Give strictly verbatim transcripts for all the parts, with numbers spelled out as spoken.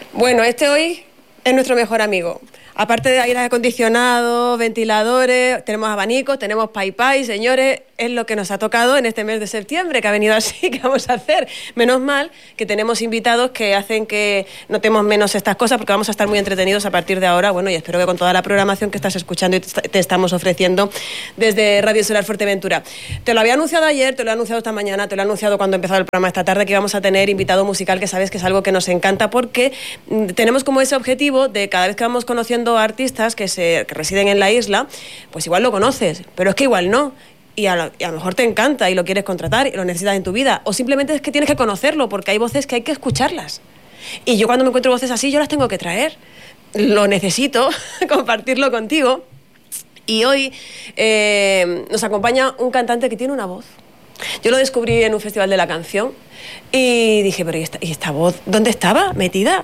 Bueno, este hoy es nuestro mejor amigo. Aparte de aire acondicionado, ventiladores, tenemos abanicos, tenemos pai pai, señores, es lo que nos ha tocado en este mes de septiembre, que ha venido así, ¿qué vamos a hacer? Menos mal que tenemos invitados que hacen que notemos menos estas cosas, porque vamos a estar muy entretenidos a partir de ahora, bueno, y espero que con toda la programación que estás escuchando y te estamos ofreciendo desde Radio Solar Fuerteventura. Te lo había anunciado ayer, te lo he anunciado esta mañana, te lo he anunciado cuando empezó el programa esta tarde, que íbamos a tener invitado musical, que sabes que es algo que nos encanta, porque tenemos como ese objetivo de cada vez que vamos conociendo a artistas que, se, que residen en la isla, pues igual lo conoces, pero es que igual no. Y a, lo, y a lo mejor te encanta y lo quieres contratar y lo necesitas en tu vida. O simplemente es que tienes que conocerlo, porque hay voces que hay que escucharlas. Y yo cuando me encuentro voces así, yo las tengo que traer. Lo necesito, compartirlo contigo. Y hoy eh, nos acompaña un cantante que tiene una voz. Yo lo descubrí en un festival de la canción y dije, pero ¿y esta, y esta voz dónde estaba metida?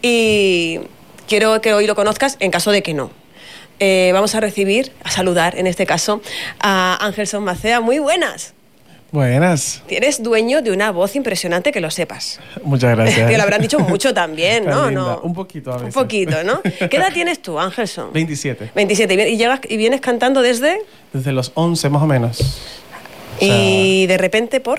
Y quiero que hoy lo conozcas en caso de que no. Eh, vamos a recibir, a saludar en este caso, a Angelson Macea. Muy buenas. Buenas. Eres dueño de una voz impresionante, que lo sepas. Muchas gracias. Que lo habrán dicho mucho también, ¿no? ¿no? Un poquito a veces. Un poquito, ¿no? ¿Qué edad tienes tú, Angelson? veintisiete. veintisiete. ¿Y, llegas, y vienes cantando desde? Desde los once más o menos. O sea... Y de repente, ¿por?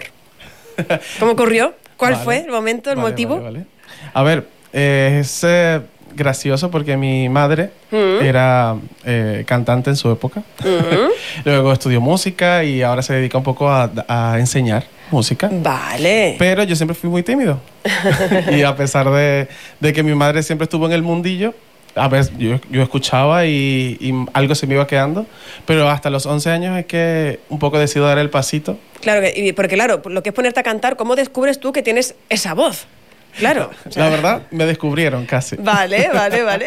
¿Cómo ocurrió? ¿Cuál vale. fue el momento, el vale, motivo? Vale, vale. A ver, eh, es eh, gracioso porque mi madre uh-huh. era eh, cantante en su época. Uh-huh. Luego estudió música y ahora se dedica un poco a, a enseñar música. Vale. Pero yo siempre fui muy tímido. Y a pesar de, de que mi madre siempre estuvo en el mundillo, a ver, yo, yo escuchaba y, y algo se me iba quedando, pero hasta los once años es que un poco decido dar el pasito. Claro, porque claro, lo que es ponerte a cantar, ¿cómo descubres tú que tienes esa voz? Claro. O sea, la verdad, me descubrieron casi. Vale, vale, vale.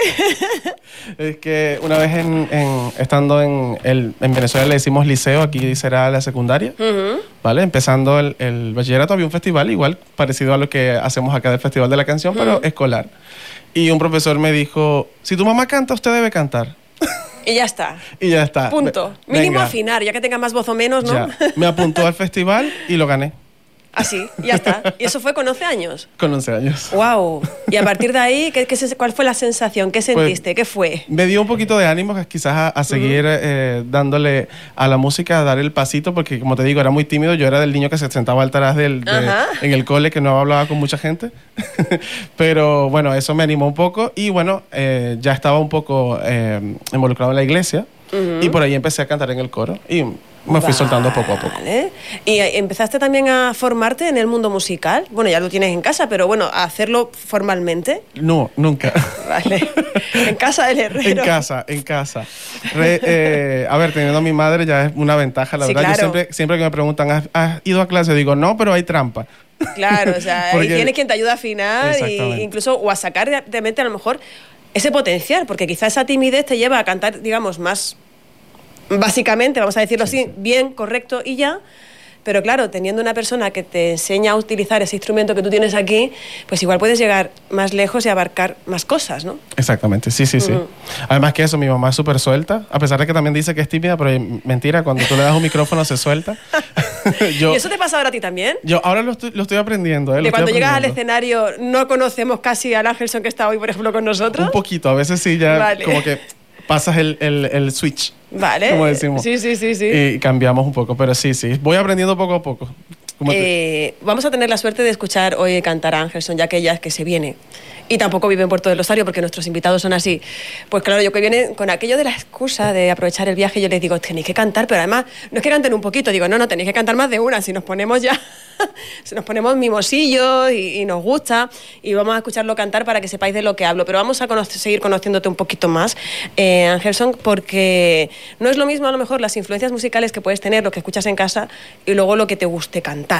Es que una vez en, en, estando en, el, en Venezuela le decimos liceo, aquí será la secundaria, uh-huh. ¿vale? Empezando el, el bachillerato había un festival igual, parecido a lo que hacemos acá del Festival de la Canción, uh-huh. pero escolar. Y un profesor me dijo, si tu mamá canta, usted debe cantar. Y ya está. Y ya está. Punto. Me, Mínimo venga. afinar, ya que tenga más voz o menos, ¿no? Ya. Me apuntó al festival y lo gané. Así, ya está. ¿Y eso fue con once años? Con once años. ¡Wow! Y a partir de ahí, ¿qué, qué, ¿cuál fue la sensación? ¿Qué sentiste? Pues, ¿Qué fue? Me dio un poquito de ánimo quizás a, a seguir uh-huh. eh, dándole a la música, a dar el pasito, porque como te digo, era muy tímido. Yo era del niño que se sentaba atrás del, de, uh-huh. en el cole, que no hablaba con mucha gente. Pero bueno, eso me animó un poco y bueno, eh, ya estaba un poco eh, involucrado en la iglesia uh-huh. y por ahí empecé a cantar en el coro y me fui vale. soltando poco a poco. ¿Y empezaste también a formarte en el mundo musical? Bueno, ya lo tienes en casa, pero bueno, ¿a hacerlo formalmente? No, nunca. Vale. En casa del herrero. En casa, en casa. Re, eh, a ver, teniendo a mi madre ya es una ventaja, la sí, verdad. Claro. Yo siempre, siempre que me preguntan, ¿has, ¿has ido a clase? Digo, no, pero hay trampa. Claro, o sea, porque... tienes quien te ayuda a afinar y incluso o a sacar de, de mente a lo mejor ese potencial, porque quizá esa timidez te lleva a cantar, digamos, más... básicamente, vamos a decirlo sí, así, sí. bien, correcto y ya, pero claro, teniendo una persona que te enseña a utilizar ese instrumento que tú tienes aquí, pues igual puedes llegar más lejos y abarcar más cosas, ¿no? Exactamente, sí, sí, uh-huh. sí. Además que eso, mi mamá es súper suelta, a pesar de que también dice que es tímida, pero mentira, cuando tú le das un micrófono se suelta. yo, ¿Y eso te pasa ahora a ti también? Yo ahora lo estoy, lo estoy aprendiendo. ¿eh? De cuando llegas al escenario, ¿no conocemos casi al Angelson que está hoy, por ejemplo, con nosotros? Un poquito, a veces sí, ya vale. como que... pasas el, el, el switch, vale. como decimos. Sí, sí, sí, sí. Y cambiamos un poco, pero sí, sí. Voy aprendiendo poco a poco. Eh, vamos a tener la suerte de escuchar hoy cantar a Angelson, ya que ella es que se viene. Y tampoco vive en Puerto del Rosario, porque nuestros invitados son así. Pues claro, yo que viene con aquello de la excusa de aprovechar el viaje, yo les digo, tenéis que cantar, pero además, no es que canten un poquito, digo, no, no, tenéis que cantar más de una, si nos ponemos ya, si nos ponemos mimosillos y, y nos gusta, y vamos a escucharlo cantar para que sepáis de lo que hablo. Pero vamos a conocer, seguir conociéndote un poquito más, eh, Angelson, porque no es lo mismo a lo mejor las influencias musicales que puedes tener, lo que escuchas en casa, y luego lo que te guste cantar.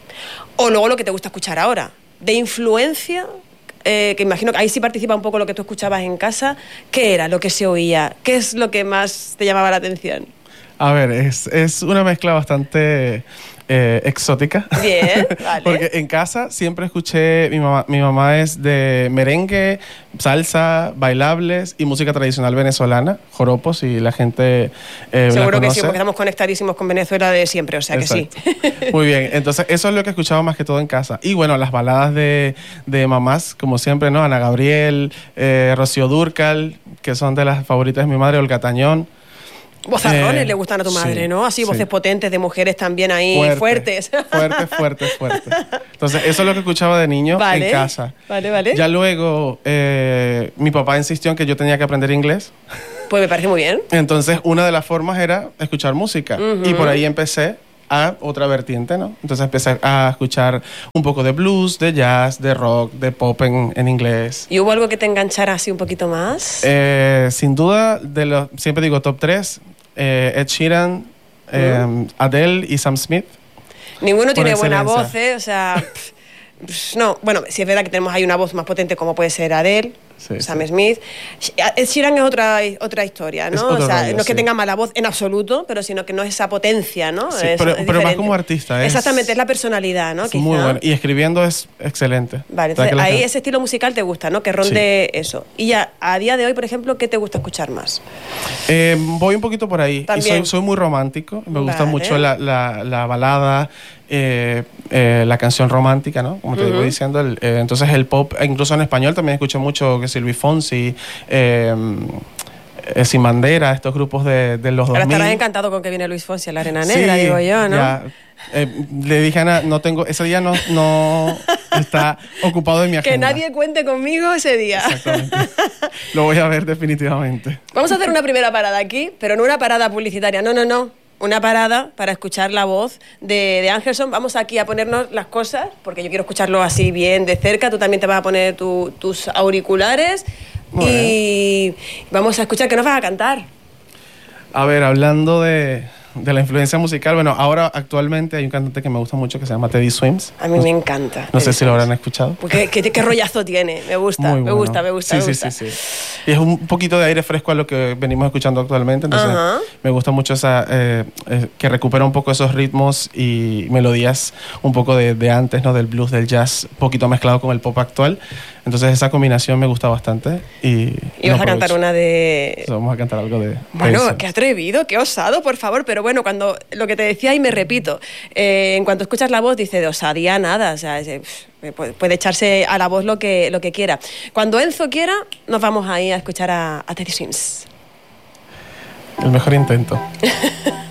O luego lo que te gusta escuchar ahora. De influencia... Eh, que imagino que ahí sí participa un poco lo que tú escuchabas en casa. ¿Qué era lo que se oía? ¿Qué es lo que más te llamaba la atención? A ver, es, es una mezcla bastante eh, exótica. Bien, vale. Porque en casa siempre escuché, mi mamá, mi mamá es de merengue, salsa, bailables y música tradicional venezolana, joropos, y la gente eh, Seguro la que conoce. sí, porque estamos conectadísimos con Venezuela de siempre, o sea Exacto. que sí. Muy bien, entonces eso es lo que he escuchado más que todo en casa. Y bueno, las baladas de, de mamás, como siempre, ¿no? Ana Gabriel, eh, Rocío Dúrcal, que son de las favoritas de mi madre, Olga Tañón. Vozarrones Eh, le gustan a tu madre, sí, ¿no? Así, sí. voces potentes de mujeres también ahí, Fuerte, fuertes. Fuerte, fuerte, fuerte. Entonces, eso es lo que escuchaba de niño Vale, en casa. Vale, vale. Ya luego, eh, mi papá insistió en que yo tenía que aprender inglés. Pues me parece muy bien. Entonces, una de las formas era escuchar música. Uh-huh. Y por ahí empecé a otra vertiente, ¿no? Entonces empecé a escuchar un poco de blues, de jazz, de rock, de pop en, en inglés. ¿Y hubo algo que te enganchara así un poquito más? Eh, sin duda, de los, siempre digo top tres, eh, Ed Sheeran, eh, uh-huh. Adele y Sam Smith. Ninguno tiene buena voz, ¿eh? O sea, pff, pff, no, bueno, sí es verdad que tenemos ahí una voz más potente como puede ser Adele. Sí, Sam sí. Smith. Ed Sheeran es otra, otra historia, ¿no? O sea, rollo, no es que sí. tenga mala voz en absoluto, pero sino que no es esa potencia, ¿no? Sí, es, pero, es pero más como artista. Es, Exactamente, es la personalidad, ¿no? Es muy bueno. Y escribiendo es excelente. Vale, entonces ahí ese estilo musical te gusta, ¿no? Que ronde sí. eso. Y ya, a día de hoy, por ejemplo, ¿qué te gusta escuchar más? Eh, voy un poquito por ahí. ¿También? Y soy, soy muy romántico. Me gusta vale. mucho la, la, la balada, eh, eh, la canción romántica, ¿no? Como te uh-huh. digo diciendo. El, eh, entonces el pop, incluso en español también escucho mucho que Luis Fonsi, eh, eh, Sin Bandera, estos grupos de, de los Ahora dos mil. Estarás encantado con que viene Luis Fonsi a la Arena Negra, sí, digo yo, ¿no? Ya, eh, le dije a Ana, no tengo, ese día no, no está ocupado de mi agenda. Que nadie cuente conmigo ese día. Exactamente. Lo voy a ver definitivamente. Vamos a hacer una primera parada aquí, pero no una parada publicitaria, no, no, no. Una parada para escuchar la voz de, de Angelson. Vamos aquí a ponernos las cosas, porque yo quiero escucharlo así bien de cerca. Tú también te vas a poner tu, tus auriculares. Muy y bien. Vamos a escuchar. ¿Qué nos vas a cantar? A ver, hablando de, de la influencia musical, bueno, ahora actualmente hay un cantante que me gusta mucho que se llama Teddy Swims. A mí no, me encanta. No sé si lo habrán escuchado. Porque, ¿qué, qué rollazo tiene? Me gusta, Muy me bueno. gusta, me gusta, sí, me sí, gusta. Sí, sí. Y es un poquito de aire fresco a lo que venimos escuchando actualmente, entonces uh-huh. me gusta mucho esa eh, eh, que recupera un poco esos ritmos y melodías un poco de, de antes, ¿no? Del blues, del jazz, un poquito mezclado con el pop actual. Entonces esa combinación me gusta bastante. Y, y vas a cantar una de... Entonces, vamos a cantar algo de... Bueno, Edison. Qué atrevido, qué osado, por favor. Pero bueno, cuando lo que te decía y me repito, eh, en cuanto escuchas la voz dice de osadía nada, o sea, es, pff, puede echarse a la voz lo que, lo que quiera. Cuando Enzo quiera, nos vamos ahí a escuchar a, a Teddy Swims. El mejor intento.